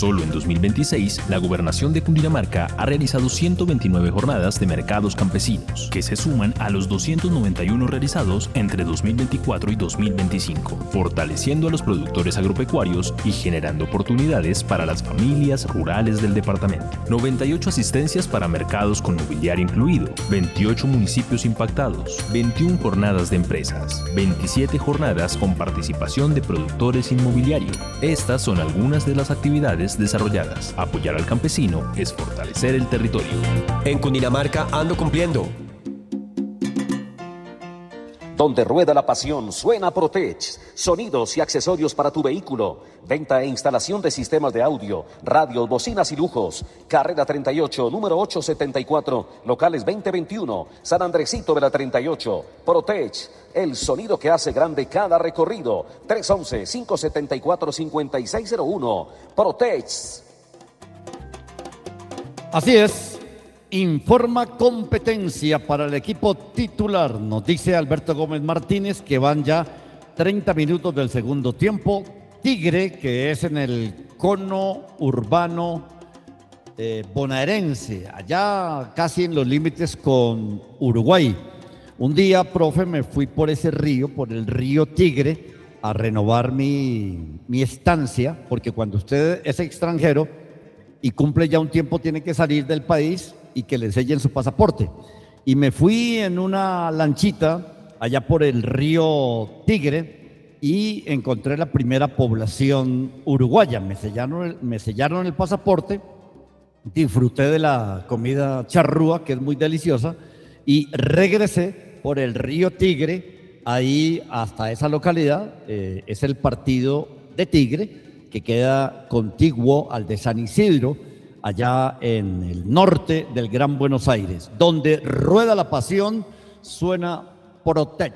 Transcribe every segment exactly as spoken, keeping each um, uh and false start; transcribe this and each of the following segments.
Solo en dos mil veintiséis, la Gobernación de Cundinamarca ha realizado ciento veintinueve jornadas de mercados campesinos, que se suman a los doscientos noventa y uno realizados entre dos mil veinticuatro y dos mil veinticinco, fortaleciendo a los productores agropecuarios y generando oportunidades para las familias rurales del departamento. noventa y ocho asistencias para mercados con mobiliario incluido, veintiocho municipios impactados, veintiuna jornadas de empresas, veintisiete jornadas con participación de productores inmobiliario. Estas son algunas de las actividades desarrolladas. Apoyar al campesino es fortalecer el territorio. En Cundinamarca ando cumpliendo. Donde rueda la pasión, suena Protech. Sonidos y accesorios para tu vehículo. Venta e instalación de sistemas de audio, radios, bocinas y lujos. Carrera treinta y ocho, número ochocientos setenta y cuatro, locales veinte veintiuno, San Andresito de la treinta y ocho. Protech, el sonido que hace grande cada recorrido. tres once, cinco setenta y cuatro, cincuenta y seis cero uno. Protech. Así es. Informa competencia para el equipo titular. Nos dice Alberto Gómez Martínez que van ya treinta minutos del segundo tiempo. Tigre, que es en el cono urbano eh, bonaerense, allá casi en los límites con Uruguay. Un día, profe, me fui por ese río, por el río Tigre, a renovar mi, mi estancia, porque cuando usted es extranjero y cumple ya un tiempo, tiene que salir del país y que le enseñen su pasaporte. Y me fui en una lanchita allá por el río Tigre y encontré la primera población uruguaya. Me sellaron, me sellaron el pasaporte, disfruté de la comida charrúa, que es muy deliciosa, y regresé por el río Tigre, ahí hasta esa localidad. Eh, es el partido de Tigre, que queda contiguo al de San Isidro, allá en el norte del Gran Buenos Aires. Donde rueda la pasión, suena Protech.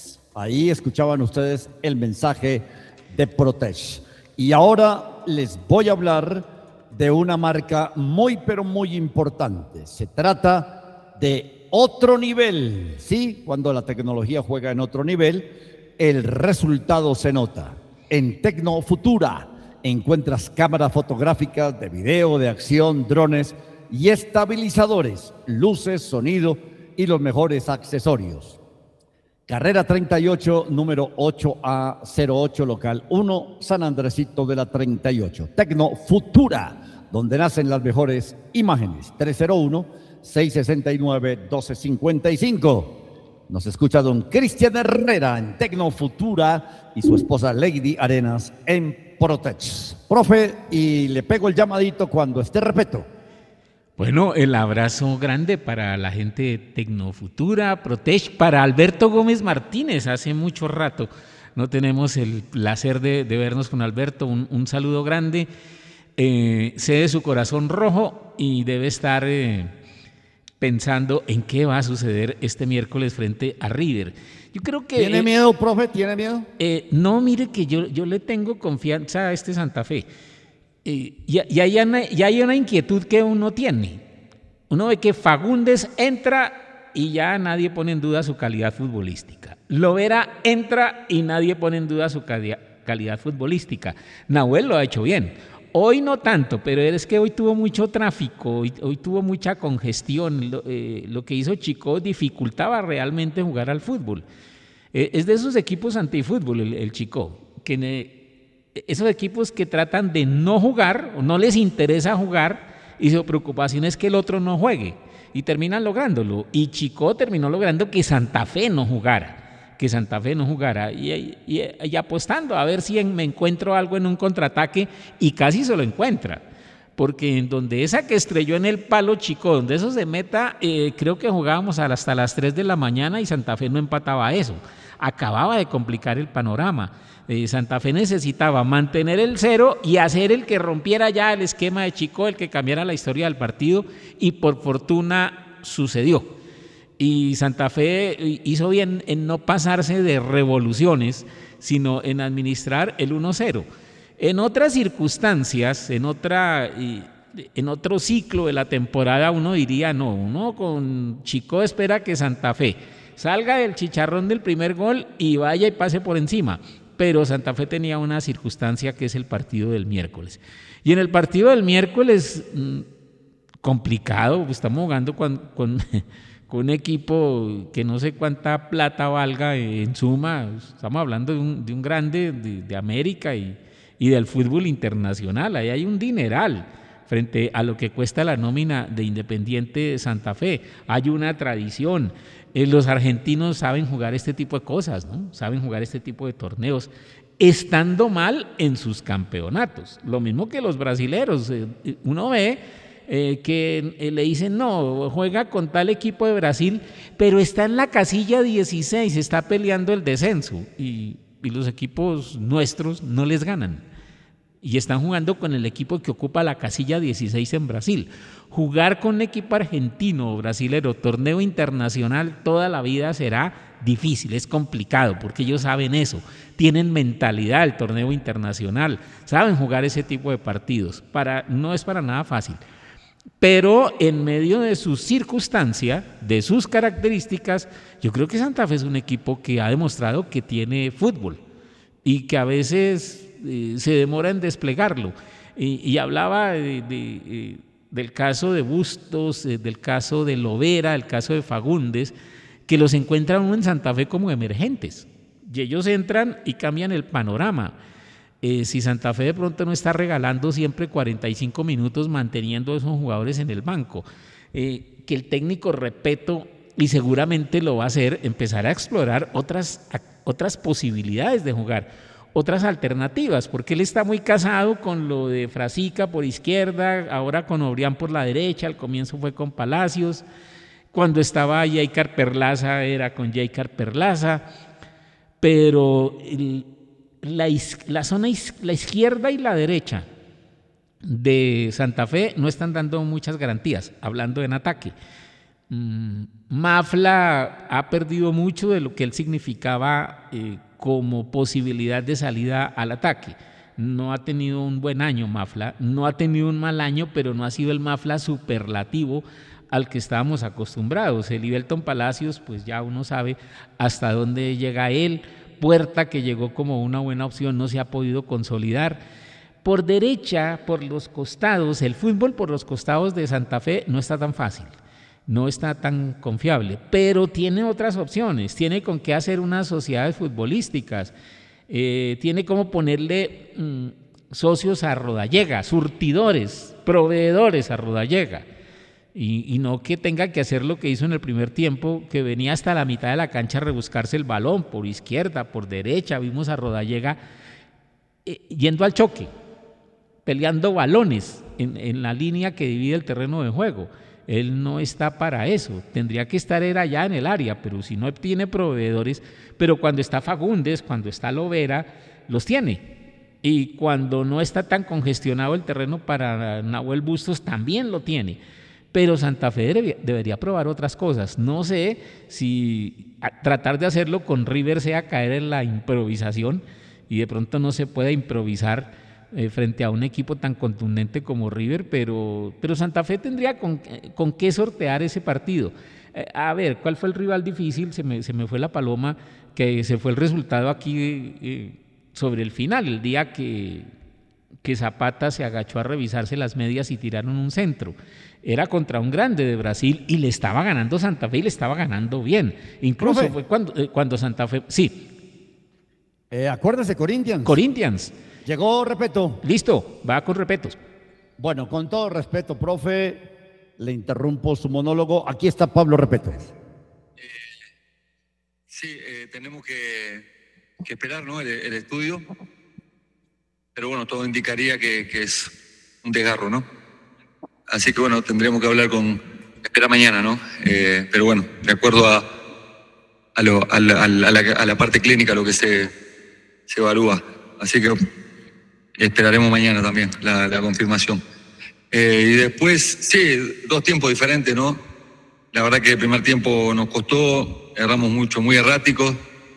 Ahí escuchaban ustedes el mensaje de Protech. Y ahora les voy a hablar de una marca muy pero muy importante. Se trata de otro nivel, ¿sí? Cuando la tecnología juega en otro nivel, el resultado se nota. En Tecnofutura encuentras cámaras fotográficas, de video, de acción, drones y estabilizadores, luces, sonido y los mejores accesorios. Carrera treinta y ocho, número ocho A cero ocho, local uno, San Andresito de la treinta y ocho. Tecnofutura, donde nacen las mejores imágenes. tres cero uno, seis seis nueve, uno dos cinco cinco. Nos escucha don Cristian Herrera en Tecnofutura y su esposa Lady Arenas en Protech. Profe, y le pego el llamadito cuando esté repeto. Bueno, el abrazo grande para la gente de Tecnofutura, Protech, para Alberto Gómez Martínez. Hace mucho rato no tenemos el placer de, de vernos con Alberto. Un, un saludo grande. Eh, sé de su corazón rojo y debe estar eh, pensando en qué va a suceder este miércoles frente a River. Yo creo que... ¿Tiene eh, miedo, profe? ¿Tiene miedo? Eh, no, mire que yo, yo le tengo confianza a este Santa Fe. Eh, y, y, hay una, y hay una inquietud que uno tiene. Uno ve que Fagundes entra y ya nadie pone en duda su calidad futbolística. Lovera entra y nadie pone en duda su calidad, calidad futbolística. Nahuel lo ha hecho bien. Hoy no tanto, pero es que hoy tuvo mucho tráfico, hoy, hoy tuvo mucha congestión. Lo, eh, lo que hizo Chico dificultaba realmente jugar al fútbol. Eh, es de esos equipos antifútbol el, el Chico, que eh, esos equipos que tratan de no jugar o no les interesa jugar y su preocupación es que el otro no juegue y terminan lográndolo. Y Chico terminó logrando que Santa Fe no jugara. que Santa Fe no jugara y, y, y apostando a ver si en, me encuentro algo en un contraataque y casi se lo encuentra, porque en donde esa que estrelló en el palo Chico, donde eso se meta, eh, creo que jugábamos hasta las tres de la mañana y Santa Fe no empataba eso, acababa de complicar el panorama. Eh, Santa Fe necesitaba mantener el cero y hacer el que rompiera ya el esquema de Chico, el que cambiara la historia del partido, y por fortuna sucedió. Y Santa Fe hizo bien en no pasarse de revoluciones, sino en administrar el uno cero. En otras circunstancias, en, otra, en otro ciclo de la temporada, uno diría, no, uno con Chico espera que Santa Fe salga del chicharrón del primer gol y vaya y pase por encima. pero Santa Fe tenía una circunstancia que es el partido del miércoles. Y en el partido del miércoles, mmm, complicado, estamos jugando con, con, con un equipo que no sé cuánta plata valga en suma, estamos hablando de un, de un grande de, de América y, y del fútbol internacional, ahí hay un dineral frente a lo que cuesta la nómina de Independiente Santa Fe, hay una tradición, eh, los argentinos saben jugar este tipo de cosas, ¿no? Saben jugar este tipo de torneos, estando mal en sus campeonatos, lo mismo que los brasileros, eh, uno ve Eh, que eh, le dicen, no, juega con tal equipo de Brasil, pero está en la casilla dieciséis, está peleando el descenso, y, y los equipos nuestros no les ganan, y están jugando con el equipo que ocupa la casilla dieciséis en Brasil. Jugar con un equipo argentino o brasilero, torneo internacional, toda la vida será difícil, es complicado, porque ellos saben eso, tienen mentalidad del torneo internacional, saben jugar ese tipo de partidos, para, no es para nada fácil. Pero en medio de su circunstancia, de sus características, yo creo que Santa Fe es un equipo que ha demostrado que tiene fútbol y que a veces eh, se demora en desplegarlo. Y, y hablaba de, de, eh, del caso de Bustos, eh, del caso de Lovera, del caso de Fagundes, que los encuentran uno en Santa Fe como emergentes. Y ellos entran y cambian el panorama. Eh, si Santa Fe de pronto no está regalando siempre cuarenta y cinco minutos manteniendo a esos jugadores en el banco, eh, que el técnico, repito, y seguramente lo va a hacer, empezar a explorar otras, a, otras posibilidades de jugar, otras alternativas, porque él está muy casado con lo de Frasica por izquierda, ahora con Obrián por la derecha, al comienzo fue con Palacios, cuando estaba Jaicar Perlaza era con Jaicar Perlaza, pero el, La, la zona, la izquierda y la derecha de Santa Fe no están dando muchas garantías, hablando en ataque. Mm, Mafla ha perdido mucho de lo que él significaba eh, como posibilidad de salida al ataque. No ha tenido un buen año Mafla, no ha tenido un mal año, pero no ha sido el Mafla superlativo al que estábamos acostumbrados. El Ibelton Palacios, pues ya uno sabe hasta dónde llega él. Puerta, que llegó como una buena opción, no se ha podido consolidar. Por derecha, por los costados, el fútbol por los costados de Santa Fe no está tan fácil, no está tan confiable, pero tiene otras opciones, tiene con qué hacer unas sociedades futbolísticas, eh, tiene cómo ponerle mmm, socios a Rodallega, surtidores, proveedores a Rodallega. Y, y no que tenga que hacer lo que hizo en el primer tiempo, que venía hasta la mitad de la cancha a rebuscarse el balón, por izquierda, por derecha, vimos a Rodallega eh, yendo al choque, peleando balones en, en la línea que divide el terreno de juego. Él no está para eso, tendría que estar era allá en el área, pero si no tiene proveedores, pero cuando está Fagundes, cuando está Lovera, los tiene. Y cuando no está tan congestionado el terreno para Nahuel Bustos, también lo tiene. Pero Santa Fe debería, debería probar otras cosas. No sé si tratar de hacerlo con River sea caer en la improvisación y de pronto no se pueda improvisar eh, frente a un equipo tan contundente como River, pero, pero Santa Fe tendría con, con qué sortear ese partido. Eh, a ver, ¿cuál fue el rival difícil? Se me, se me fue la paloma, que se fue el resultado aquí eh, sobre el final, el día que, que Zapata se agachó a revisarse las medias y tiraron un centro. Era contra un grande de Brasil y le estaba ganando Santa Fe y le estaba ganando bien. Incluso Profe, fue cuando, eh, cuando Santa Fe... Sí. Eh, acuérdese, Corinthians. Corinthians. Llegó Repeto. Listo, va con Repetos. Bueno, con todo respeto, profe, le interrumpo su monólogo. Aquí está Pablo Repeto. Eh, sí, eh, tenemos que, que esperar, ¿no? el, el estudio. Pero bueno, todo indicaría que, que es un desgarro, ¿no? Así que bueno, tendremos que hablar con... Espera mañana, ¿no? Eh, pero bueno, de acuerdo a, a, lo, a, la, a, la, a la parte clínica, lo que se, se evalúa. Así que esperaremos mañana también la, la confirmación. Eh, y después, sí, dos tiempos diferentes, ¿no? La verdad que el primer tiempo nos costó, erramos mucho, muy erráticos.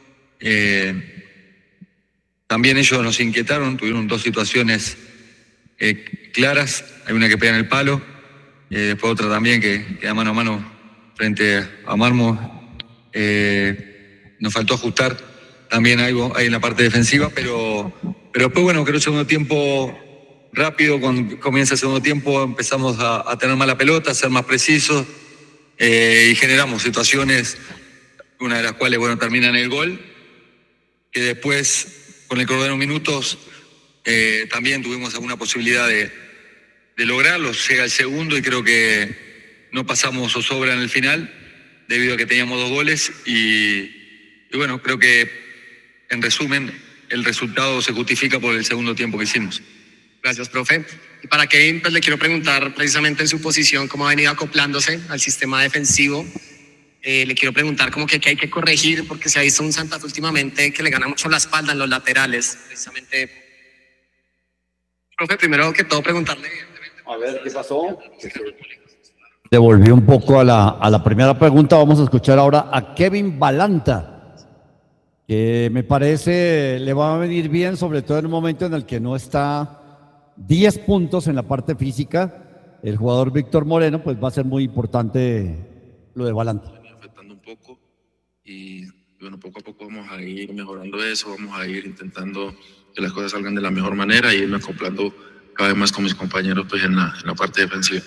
Eh, también ellos nos inquietaron, tuvieron dos situaciones eh, claras. Hay una que pega en el palo, eh, después otra también que queda mano a mano frente a Marmo. Eh, nos faltó ajustar también algo hay en la parte defensiva, pero, pero después, bueno, creo que el segundo tiempo rápido, cuando comienza el segundo tiempo empezamos a, a tener más la pelota, a ser más precisos eh, y generamos situaciones, una de las cuales, bueno, termina en el gol, que después, con el correr de unos minutos, eh, también tuvimos alguna posibilidad de, de lograrlo, llega el segundo y creo que no pasamos zozobra en el final, debido a que teníamos dos goles y, y bueno, creo que en resumen el resultado se justifica por el segundo tiempo que hicimos. Gracias, profe. Y para Kevin, pues le quiero preguntar precisamente en su posición cómo ha venido acoplándose al sistema defensivo. Eh, le quiero preguntar como que qué hay que corregir, porque se ha visto un Santa Fe últimamente que le gana mucho la espalda en los laterales. Precisamente, profe, primero que todo preguntarle. A ver, ¿qué pasó? Devolví un poco a la, a la primera pregunta. Vamos a escuchar ahora a Kevin Balanta, que me parece le va a venir bien, sobre todo en un momento en el que no está diez puntos en la parte física. El jugador Víctor Moreno, pues va a ser muy importante lo de Balanta. Afectando un poco y bueno, poco a poco vamos a ir mejorando eso, vamos a ir intentando que las cosas salgan de la mejor manera y irme acoplando cada vez más con mis compañeros pues en la, en la parte defensiva.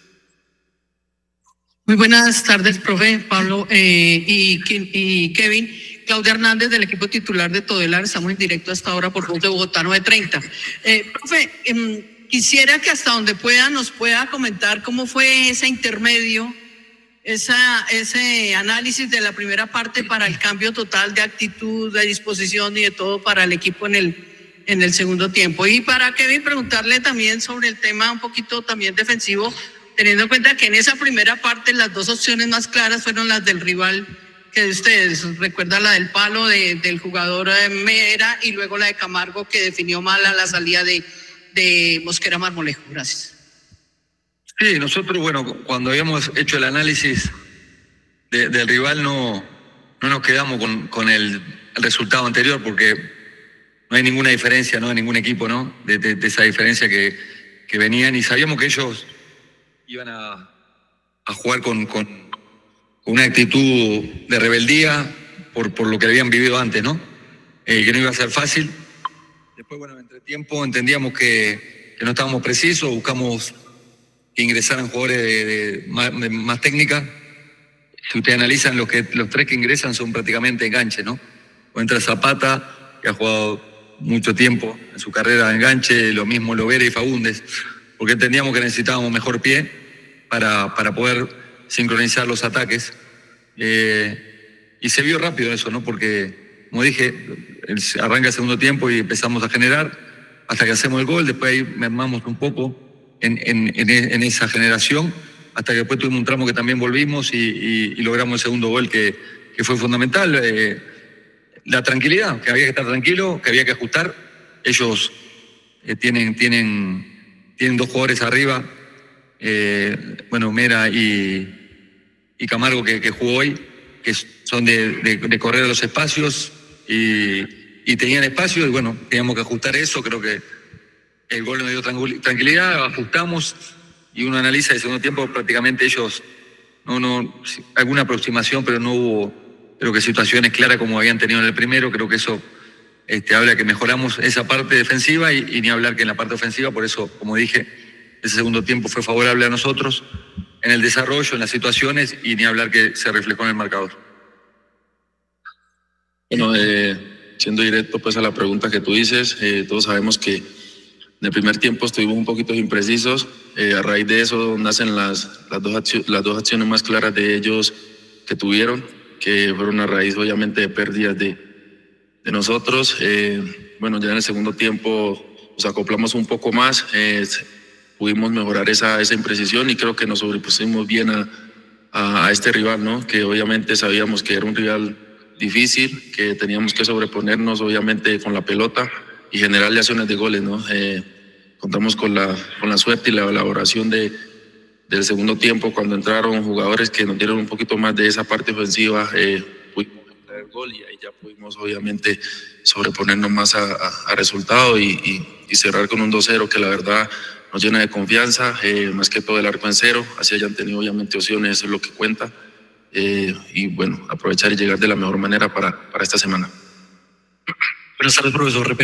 Muy buenas tardes, profe Pablo eh, y, y Kevin. Claudia Hernández del equipo titular de Todelar, estamos en directo hasta ahora por Voz de Bogotá nueve treinta. Eh, profe, eh, quisiera que hasta donde pueda nos pueda comentar cómo fue ese intermedio, esa, ese análisis de la primera parte para el cambio total de actitud, de disposición y de todo para el equipo en el, en el segundo tiempo. Y para Kevin preguntarle también sobre el tema un poquito también defensivo, teniendo en cuenta que en esa primera parte las dos opciones más claras fueron las del rival que de ustedes. Recuerda la del palo de, del jugador Mera y luego la de Camargo que definió mal a la salida de, de Mosquera Marmolejo. Gracias. Sí, nosotros, bueno, cuando habíamos hecho el análisis de, del rival no, no nos quedamos con, con el, el resultado anterior porque no hay ninguna diferencia, ¿no? De ningún equipo, ¿no? De, de, de esa diferencia que, que venían y sabíamos que ellos iban a, a jugar con, con, con una actitud de rebeldía por, por lo que habían vivido antes, ¿no? Eh, que no iba a ser fácil. Después, bueno, entre tiempo entendíamos que, que no estábamos precisos, buscamos que ingresaran jugadores de, de, más, de más técnica. Si ustedes analizan, los, que, los tres que ingresan son prácticamente enganche, ¿no? O entra Zapata, que ha jugado mucho tiempo en su carrera de enganche, lo mismo Lovera y Faúndez, porque entendíamos que necesitábamos mejor pie para, para poder sincronizar los ataques. Eh, y se vio rápido eso, ¿no? Porque, como dije, el, arranca el segundo tiempo y empezamos a generar hasta que hacemos el gol, después ahí mermamos un poco en, en, en, en esa generación, hasta que después tuvimos un tramo que también volvimos y, y, y logramos el segundo gol que, que fue fundamental. Eh, la tranquilidad, que había que estar tranquilo, que había que ajustar. Ellos eh, tienen, tienen, tienen dos jugadores arriba, eh, bueno, Mera y, y Camargo que, que jugó hoy, que son de, de, de correr a los espacios y, y tenían espacio y bueno, teníamos que ajustar eso. Creo que el gol nos dio tranquilidad, ajustamos y uno analiza el segundo tiempo, prácticamente ellos, no, no, alguna aproximación, pero no hubo, creo que situaciones claras como habían tenido en el primero. Creo que eso este, habla que mejoramos esa parte defensiva y, y ni hablar que en la parte ofensiva. Por eso, como dije, ese segundo tiempo fue favorable a nosotros en el desarrollo, en las situaciones y ni hablar que se reflejó en el marcador. Bueno, eh, siendo directo pues a la pregunta que tú dices, eh, todos sabemos que en el primer tiempo estuvimos un poquito imprecisos. Eh, a raíz de eso nacen las, las, dos acciones, las dos acciones más claras de ellos que tuvieron, que fueron a raíz obviamente de pérdidas de, de nosotros. Eh, bueno, ya en el segundo tiempo nos acoplamos un poco más, eh, pudimos mejorar esa, esa imprecisión y creo que nos sobrepusimos bien a, a, a este rival, ¿no? Que obviamente sabíamos que era un rival difícil, que teníamos que sobreponernos obviamente con la pelota y generarle acciones de goles, ¿no? Eh, contamos con la, con la suerte y la elaboración de, del segundo tiempo cuando entraron jugadores que nos dieron un poquito más de esa parte ofensiva, eh, pudimos generar el gol y ahí ya pudimos obviamente sobreponernos más a, a, a resultado y, y, y cerrar con un dos cero que la verdad nos llena de confianza, eh, más que todo el arco en cero, así hayan tenido obviamente opciones, eso es lo que cuenta, eh, y bueno, aprovechar y llegar de la mejor manera para, para esta semana. Buenas tardes, profesor.